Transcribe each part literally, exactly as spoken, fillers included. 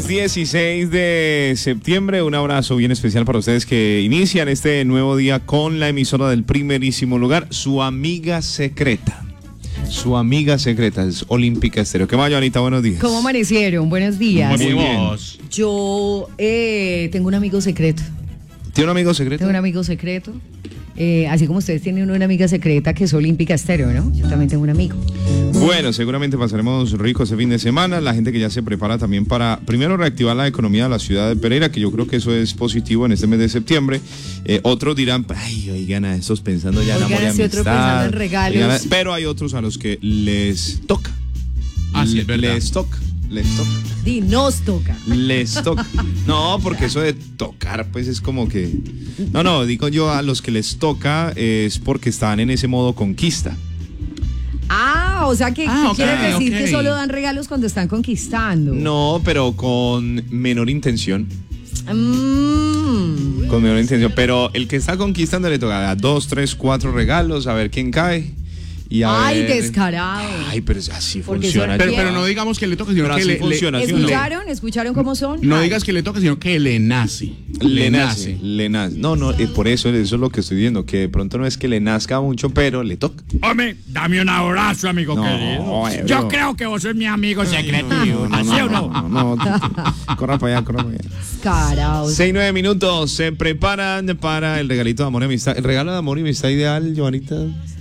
dieciséis de septiembre, un abrazo bien especial para ustedes que inician este nuevo día con la emisora del primerísimo lugar, su amiga secreta. Su amiga secreta es Olímpica Estéreo. ¿Qué más, Joanita? Buenos días. ¿Cómo amanecieron? Buenos días. Muy bien. Yo eh, tengo un amigo secreto. ¿Tiene un amigo secreto? Tengo un amigo secreto. Eh, así como ustedes tienen una amiga secreta que es Olímpica Estéreo, ¿no? Yo también tengo un amigo. Bueno, seguramente pasaremos rico ese fin de semana. La gente que ya se prepara también para, primero, reactivar la economía de la ciudad de Pereira, que yo creo que eso es positivo en este mes de septiembre. Eh, otros dirán, ay, oigan, a estos pensando ya en amor y amistad. Otros pensando en regalos. Oigan, pero hay otros a los que les toca. Ah, sí, es verdad. Les toca. Les toca. Di, nos toca. Les toca. No, porque eso de tocar, pues es como que... No, no, digo yo a los que les toca es porque están en ese modo conquista. Ah, o sea que ah, quiere okay, decir okay. que solo dan regalos cuando están conquistando. No, pero con menor intención. Mm. Con menor intención. Pero el que está conquistando le toca dos, tres, cuatro regalos, a ver quién cae. Y a Ay, ver... descarado. Ay, pero así Porque funciona. Pero, pero no digamos que le toque, sino pero que así le, funciona, le ¿sí o no? ¿Escucharon? ¿Escucharon cómo son? No Ay. digas que le toque, sino que le nace. Le nace, le nace. No, no, eh, por eso, eso es lo que estoy diciendo, que de pronto no es que le nazca mucho, pero le toca. Hombre, dame un abrazo, amigo No, querido. eh, Yo no. creo que vos sos mi amigo secreto. No, no, ¿Así no, o no? no, no, no, corra para allá, corra para allá. Descarados. Seis, nueve minutos, se preparan para el regalito de amor y amistad. ¿El regalo de amor y amistad ideal, Joanita?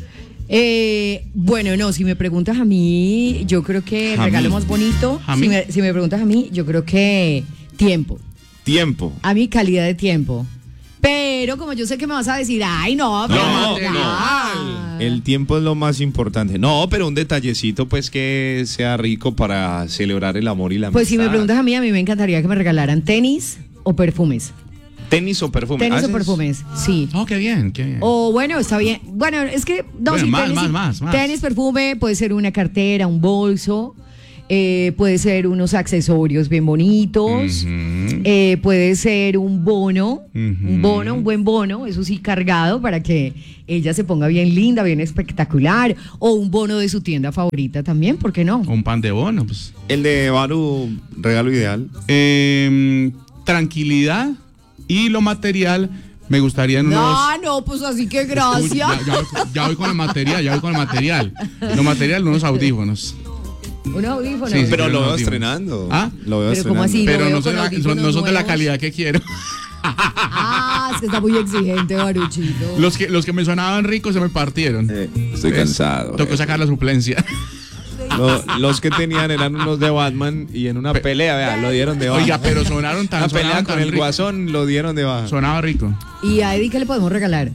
Eh, bueno, no, si me preguntas a mí, yo creo que el ¿A regalo mí? más bonito, ¿A si mí? me, si me preguntas a mí, yo creo que tiempo. Tiempo. A mí calidad de tiempo. Pero como yo sé que me vas a decir, ay no, pero No, ah. El tiempo es lo más importante. No, pero un detallecito, pues, que sea rico para celebrar el amor y la Pues si me amistad. preguntas a mí, a mí me encantaría que me regalaran tenis o perfumes. ¿Tenis o perfume? Tenis o ¿Haces? perfumes, sí. Oh, qué bien, qué bien. O bueno, está bien. Bueno, es que no, Bueno, sí, más, tenis, más, más, más. tenis, perfume, puede ser una cartera, un bolso, eh, puede ser unos accesorios bien bonitos, Ujú. eh, puede ser un bono, Ujú. un bono, un buen bono, eso sí, cargado para que ella se ponga bien linda, bien espectacular, o un bono de su tienda favorita también, ¿por qué no? Un pan de bono, pues. El de Baru, regalo ideal. Eh, tranquilidad y lo material, me gustaría unos... No, no, pues así que Uy, gracias. ya, ya voy, ya voy con el material, ya voy con el material. Lo material, unos audífonos. Un audífono. Sí, sí. Pero lo veo no, estrenando. ¿Ah? Lo veo Pero ¿cómo estrenando. así? lo Pero veo no son, con de la, son- audífonos no son de la nuevos. calidad que quiero. Ah, es que está muy exigente, Baruchito. Los que, los que me sonaban ricos se me partieron. Eh, estoy Es- cansado. Tocó eh. sacar la suplencia. Lo- los que tenían eran unos de Batman y en una pelea, vea, lo dieron de baja. Oiga, pero sonaron tan, Una pelea sonaban con tan el rico. guasón lo dieron de baja. Sonaba rico. ¿Y a Eddie qué le podemos regalar?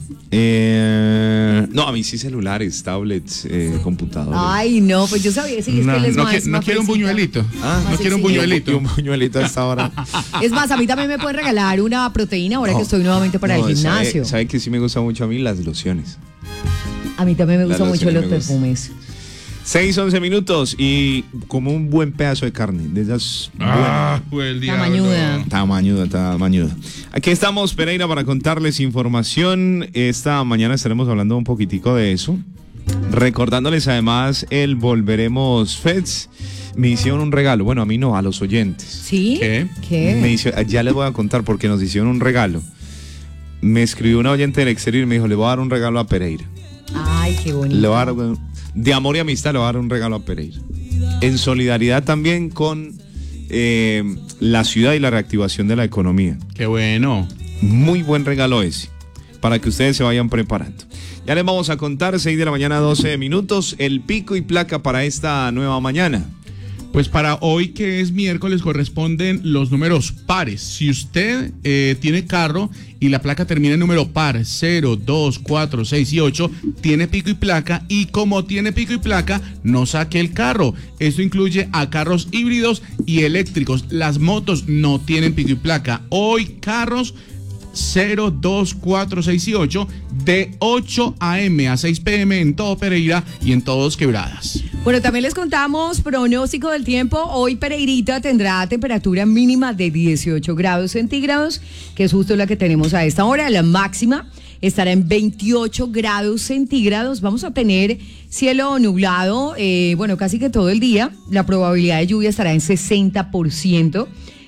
Eh, no, a mí sí celulares, tablets, eh, computadores. Ay, no, pues yo sabía, sí, es No, que él es no más, qui- no más quiero un fresita. buñuelito. Ah, no más quiero un exigente. buñuelito. Y un puñuelito a esta hora. Es más, a mí también me pueden regalar una proteína ahora que estoy nuevamente para No, el gimnasio. ¿Sabe, sabe que sí me gusta mucho a mí? Las lociones. A mí también me Las gustan mucho lociones los me gustan. perfumes. seis, once minutos y como un buen pedazo de carne. De esas Ah, fue el diablo. Tamañuda. Tamañuda, tamañuda. Aquí estamos, Pereira, para contarles información. Esta mañana estaremos hablando un poquitico de eso. Recordándoles además el Volveremos Feds. Me hicieron un regalo. Bueno, a mí no, a los oyentes. ¿Sí? ¿Qué? ¿Qué? Me hizo- ya les voy a contar porque nos hicieron un regalo. Me escribió una oyente del exterior y me dijo, le voy a dar un regalo a Pereira. Ay, qué bonito. Le voy a dar, de amor y amistad le voy a dar un regalo a Pereira. En solidaridad también con eh, la ciudad y la reactivación de la economía. Qué bueno. Muy buen regalo ese, para que ustedes se vayan preparando. Ya les vamos a contar, seis de la mañana, doce minutos, el pico y placa para esta nueva mañana. Pues para hoy, que es miércoles, corresponden los números pares. Si usted eh, tiene carro y la placa termina en número par, cero, dos, cuatro, seis y ocho, tiene pico y placa, y como tiene pico y placa, no saque el carro. Esto incluye a carros híbridos y eléctricos. Las motos no tienen pico y placa. Hoy, carros cero, dos, cuatro, seis y ocho de ocho a eme a seis pe eme en todo Pereira y en todos Quebradas. Bueno, también les contamos pronóstico del tiempo. Hoy Pereirita tendrá temperatura mínima de dieciocho grados centígrados, que es justo la que tenemos a esta hora. La máxima estará en veintiocho grados centígrados. Vamos a tener cielo nublado, eh, bueno, casi que todo el día. La probabilidad de lluvia estará en sesenta por ciento.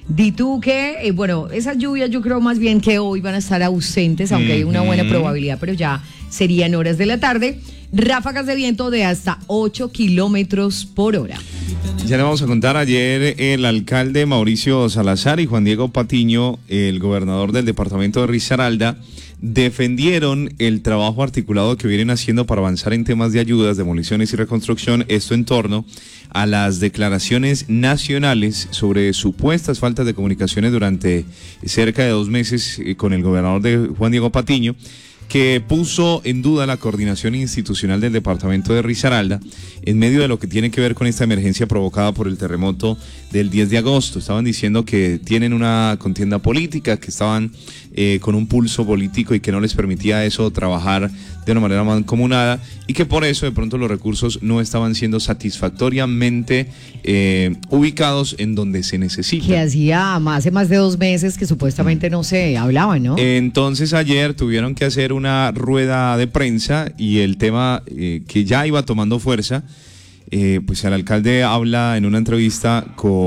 Di tú que, eh, bueno, esas lluvias yo creo más bien que hoy van a estar ausentes, aunque hay una buena probabilidad, pero ya serían horas de la tarde. Ráfagas de viento de hasta ocho kilómetros por hora. Ya le vamos a contar, ayer el alcalde Mauricio Salazar y Juan Diego Patiño, el gobernador del departamento de Risaralda, defendieron el trabajo articulado que vienen haciendo para avanzar en temas de ayudas, demoliciones y reconstrucción, esto en torno a las declaraciones nacionales sobre supuestas faltas de comunicaciones durante cerca de dos meses con el gobernador de Juan Diego Patiño, que puso en duda la coordinación institucional del departamento de Risaralda en medio de lo que tiene que ver con esta emergencia provocada por el terremoto del diez de agosto. Estaban diciendo que tienen una contienda política, que estaban eh, con un pulso político y que no les permitía eso trabajar de una manera mancomunada y que por eso de pronto los recursos no estaban siendo satisfactoriamente eh, ubicados en donde se necesitan. Que hacía más, hace más de dos meses que supuestamente no se hablaba, ¿no? Entonces ayer tuvieron que hacer una rueda de prensa y el tema eh, que ya iba tomando fuerza, eh, pues el alcalde habla en una entrevista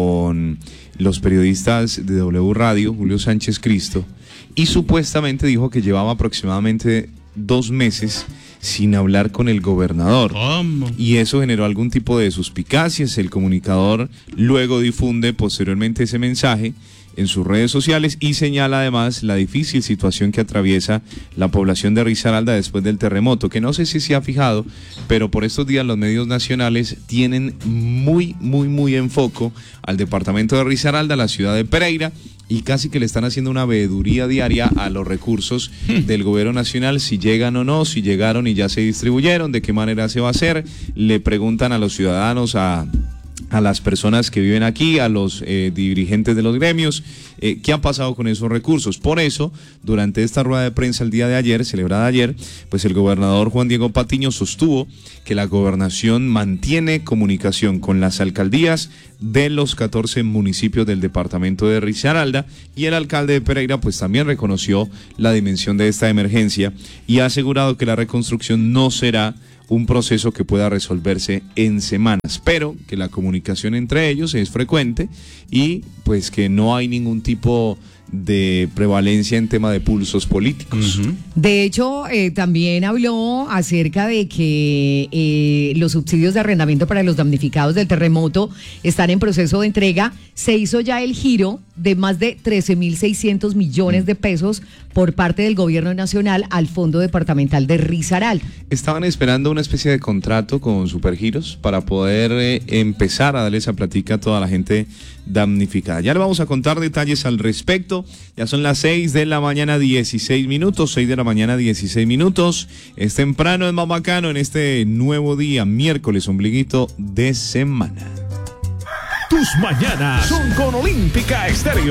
con los periodistas de W Radio, Julio Sánchez Cristo, y supuestamente dijo que llevaba aproximadamente dos meses sin hablar con el gobernador. ¿Cómo? Y eso generó algún tipo de suspicacias. El comunicador luego difunde posteriormente ese mensaje en sus redes sociales y señala además la difícil situación que atraviesa la población de Risaralda después del terremoto, que no sé si se ha fijado, pero por estos días los medios nacionales tienen muy, muy, muy en foco al departamento de Risaralda, la ciudad de Pereira, y casi que le están haciendo una veeduría diaria a los recursos del gobierno nacional, si llegan o no, si llegaron y ya se distribuyeron, de qué manera se va a hacer. Le preguntan a los ciudadanos, a... a las personas que viven aquí, a los eh, dirigentes de los gremios, eh, qué ha pasado con esos recursos. Por eso, durante esta rueda de prensa el día de ayer, celebrada ayer, pues el gobernador Juan Diego Patiño sostuvo que la gobernación mantiene comunicación con las alcaldías de los catorce municipios del departamento de Risaralda, y el alcalde de Pereira pues también reconoció la dimensión de esta emergencia y ha asegurado que la reconstrucción no será un proceso que pueda resolverse en semanas, pero que la comunicación entre ellos es frecuente y pues que no hay ningún tipo de prevalencia en tema de pulsos políticos. Uh-huh. De hecho, eh, también habló acerca de que eh, los subsidios de arrendamiento para los damnificados del terremoto están en proceso de entrega. Se hizo ya el giro de más de trece mil seiscientos millones de pesos por parte del gobierno nacional al Fondo Departamental de Risaralda. Estaban esperando una especie de contrato con Supergiros para poder eh, empezar a darle esa platica a toda la gente damnificada. Ya le vamos a contar detalles al respecto. Ya son las seis de la mañana, dieciséis minutos, seis de la mañana, dieciséis minutos. Es temprano, es más bacano en este nuevo día, miércoles, ombliguito de semana. Tus mañanas son con Olímpica Estéreo.